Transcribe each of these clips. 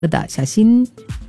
的小心。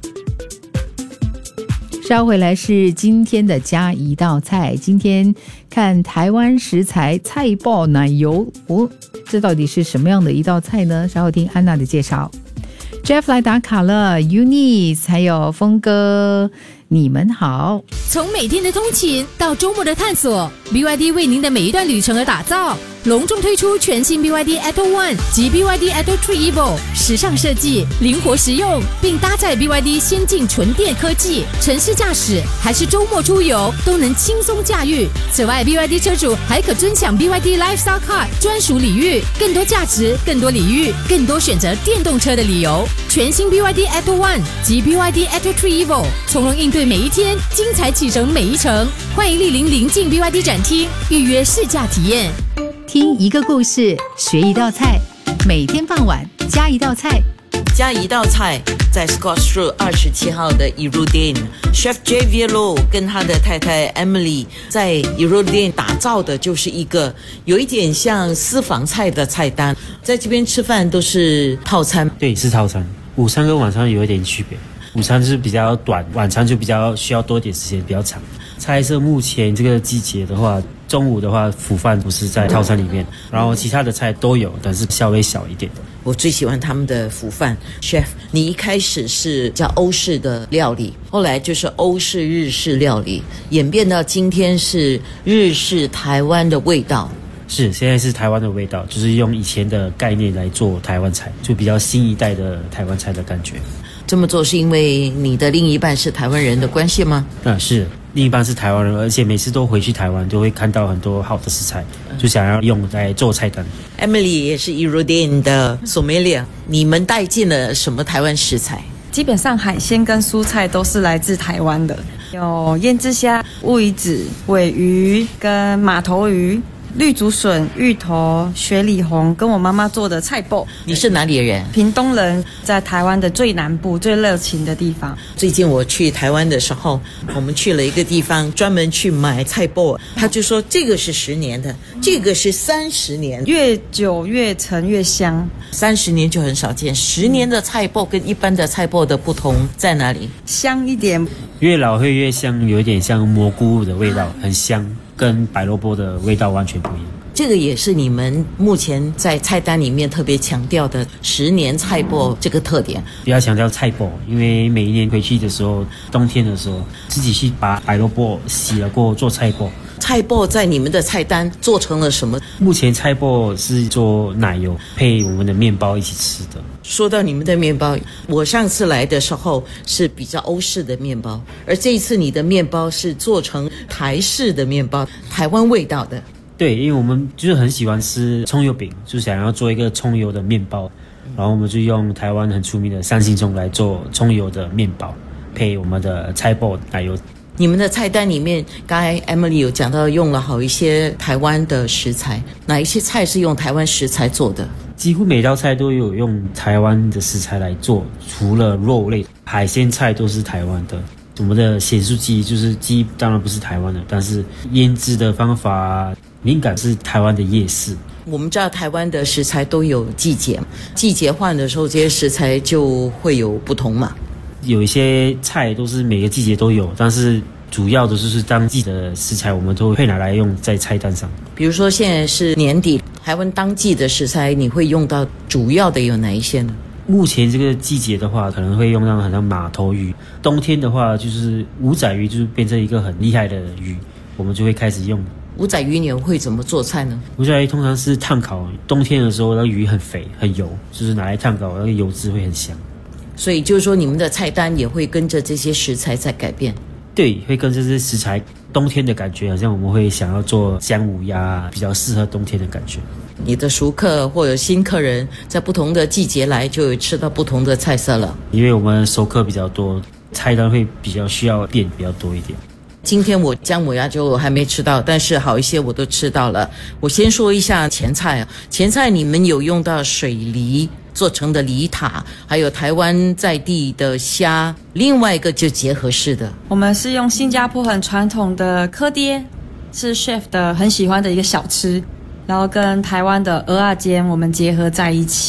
稍回来是今天的加一道菜，今天看台湾食材菜爆奶油这到底是什么样的一道菜呢？稍后听安娜的介绍。 Jeff 来打卡了， Eunice 还有峰哥，你们好。 从每天的通勤到周末的探索， BYD 为您的每一段旅程而打造，隆重推出全新 BYD Atto One 及 BYD Atto 3 Evo， 时尚设计，灵活实用，并搭载 BYD 先进纯电科技，城市驾驶还是周末出游都能轻松驾驭。此外 BYD 车主还可尊享 BYD Lifestyle Card 专属礼遇，更多价值，更多礼遇，更多选择电动车的理由。全新 BYD Atto One 及 BYD Atto 3 Evo， 从容应对每一天，精彩启程每一程。欢迎莅临邻近 BYD 展厅预约试驾体验。 听一个故事，学一道菜，每天傍晚加一道菜。 加一道菜，在 Scotts Road 27号的 Erudin Chef Javier Low 跟他的太太 Emily 在 Erudin 打造的就是一个有一点像私房菜的菜单。在这边吃饭都是套餐， 对，是套餐。午餐跟晚餐有一点区别，午餐是比较短，晚餐就比较需要多一点时间，比较长。菜色目前这个季节的话，中午的话腐饭不是在套餐里面，然后其他的菜都有，但是稍微小一点。 我最喜欢他们的腐饭。 Chef， 你一开始是叫欧式的料理，后来就是欧式日式料理，演变到今天是日式台湾的味道。 是，现在是台湾的味道，就是用以前的概念来做台湾菜，就比较新一代的台湾菜的感觉。 这么做是因为你的另一半是台湾人的关系吗？ 是，另一半是台湾人，而且每次都回去台湾都会看到很多好的食材，就想要用来做菜单。 Emily 也是 Erudin 的 Sommelier， 你们带进了什么台湾食材？ 基本上海鲜跟蔬菜都是来自台湾的，有腌制虾、乌鱼子、鲔鱼跟马头鱼、绿竹笋、芋头、雪里红，跟我妈妈做的菜脯。 你是哪里人？ 屏东人，在台湾的最南部最热情的地方。 最近我去台湾的时候，我们去了一个地方专门去买菜脯，他就说这个是10年的，这个是30年， 越久越陈越香。 30年就很少见。10年的菜脯跟一般的菜脯的不同在哪里？ 香一点， 越老会越香，有一点像蘑菇的味道，很香，跟白萝卜的味道完全不一样。 这个也是你们目前在菜单里面特别强调的10年菜脯这个特点。 比较强调菜脯，因为每一年回去的时候，冬天的时候自己去把白萝卜洗了过后做菜脯。 菜脯在你们的菜单做成了什么？ 目前菜脯是做奶油配我们的面包一起吃的。 说到你们的面包，我上次来的时候是比较欧式的面包，而这一次你的面包是做成台式的面包，台湾味道的。 对，因为我们就是很喜欢吃葱油饼，就想要做一个葱油的面包，然后我们就用台湾很出名的三星葱来做葱油的面包，配我们的菜脯奶油。 你们的菜单里面，刚才 Emily 有讲到用了好一些台湾的食材，哪一些菜是用台湾食材做的？ 几乎每道菜都有用台湾的食材来做，除了肉类，海鲜菜都是台湾的。我们的咸酥鸡就是鸡，当然不是台湾的，但是腌制的方法灵感是台湾的夜市。 我们知道台湾的食材都有季节，季节换的时候，这些食材就会有不同嘛。 有一些菜都是每个季节都有，但是主要的就是当季的食材，我们都会拿来用在菜单上。 比如说现在是年底，台湾当季的食材，你会用到主要的有哪一些呢？ 目前这个季节的话，可能会用到很像马头鱼。冬天的话，就是五仔鱼，就是变成一个很厉害的鱼，我们就会开始用。 五仔鱼你会怎么做菜呢？ 五仔鱼通常是炭烤，冬天的时候那个鱼很肥很油，就是拿来炭烤，那个油脂会很香。 所以就是说你们的菜单也会跟着这些食材在改变。 对，会跟着这些食材。冬天的感觉好像我们会想要做姜母鸭，比较适合冬天的感觉。 你的熟客或者新客人在不同的季节来，就会吃到不同的菜色了。 因为我们熟客比较多，菜单会比较需要变比较多一点。 今天我姜母鸭就还没吃到，但是好一些我都吃到了。我先说一下前菜啊，前菜你们有用到水梨做成的梨塔，还有台湾在地的虾，另外一个就结合式的。 我们是用新加坡很传统的蚵爹，是 chef 的很喜欢的一个小吃，然后跟台湾的蚵仔煎我们结合在一起。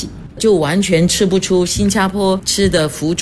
就完全吃不出新加坡吃的腐